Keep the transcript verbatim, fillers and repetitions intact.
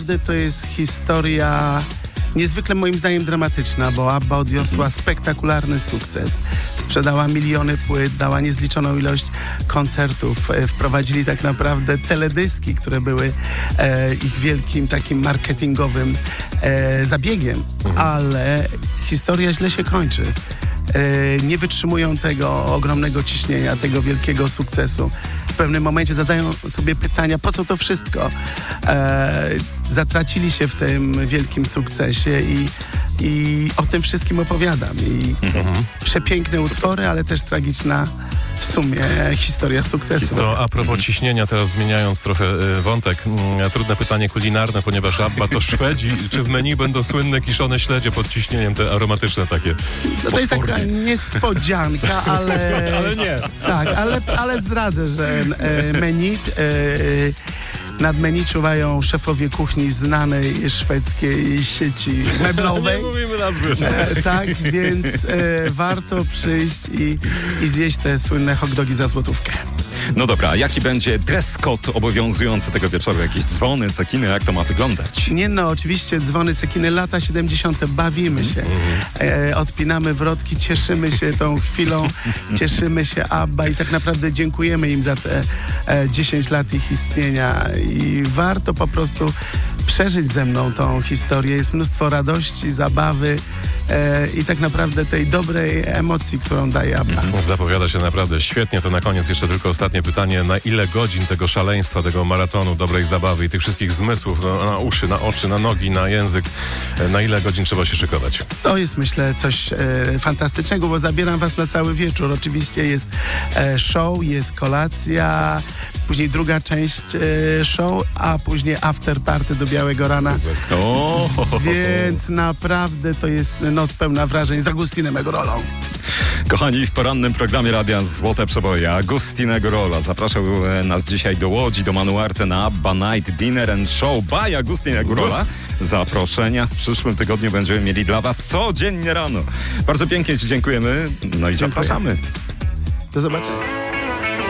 To jest historia niezwykle moim zdaniem dramatyczna, bo ABBA odniosła spektakularny sukces. Sprzedała miliony płyt, dała niezliczoną ilość koncertów. E, wprowadzili tak naprawdę teledyski, które były e, ich wielkim takim marketingowym e, zabiegiem, mhm. ale historia źle się kończy. E, nie wytrzymują tego ogromnego ciśnienia, tego wielkiego sukcesu. W pewnym momencie zadają sobie pytania, po co to wszystko? E, zatracili się w tym wielkim sukcesie i, i o tym wszystkim opowiadam. I mhm. przepiękne utwory, ale też tragiczna w sumie historia sukcesu. To a propos ciśnienia, teraz zmieniając trochę y, wątek, y, trudne pytanie kulinarne, ponieważ ABBA to Szwedzi. Czy w menu będą słynne kiszone śledzie pod ciśnieniem, te aromatyczne takie? No to jest taka niespodzianka, ale... ale nie. Tak, ale, ale zdradzę, że e, menu... E, Nad menu czuwają szefowie kuchni znanej szwedzkiej sieci meblowej. Nie mówimy nazwy. E, tak, więc e, warto przyjść i, i zjeść te słynne hot dogi za złotówkę. No dobra, jaki będzie dress code obowiązujący tego wieczoru? Jakieś dzwony, cekiny, jak to ma wyglądać? Nie no, oczywiście dzwony, cekiny, lata siedemdziesiąte. Bawimy się. E, odpinamy wrotki, cieszymy się tą chwilą, cieszymy się ABBA i tak naprawdę dziękujemy im za te e, dziesięć lat ich istnienia i warto po prostu przeżyć ze mną tą historię. Jest mnóstwo radości, zabawy e, i tak naprawdę tej dobrej emocji, którą daje ABBA. Zapowiada się naprawdę świetnie. To na koniec jeszcze tylko ostatnie pytanie. Na ile godzin tego szaleństwa, tego maratonu, dobrej zabawy i tych wszystkich zmysłów, no, na uszy, na oczy, na nogi, na język, na ile godzin trzeba się szykować? To jest, myślę, coś e, fantastycznego, bo zabieram was na cały wieczór. Oczywiście jest e, show, jest kolacja, później druga część e, show, a później after party do białego rana. O, Więc naprawdę to jest noc pełna wrażeń z Agustinem Egorolą. Kochani, w porannym programie Radia Złote Przeboje Agustin Egorola zapraszał nas dzisiaj do Łodzi, do Manuarte na ABBA Night Dinner and Show by Agustin Egorola. Zaproszenia w przyszłym tygodniu będziemy mieli dla was codziennie rano. Bardzo pięknie ci dziękujemy, no i Dziękuję. zapraszamy. Do zobaczenia.